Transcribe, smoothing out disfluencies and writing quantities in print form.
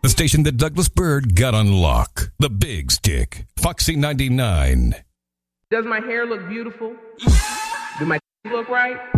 The station that Douglas Byrd got on lock. The Big Stick. Foxy 99. Does my hair look beautiful? Do my look right?